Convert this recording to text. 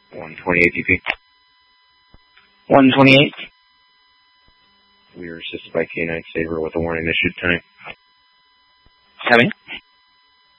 128 DP. 128. We are assisted by K9 Saber with a warning issued tonight. Having.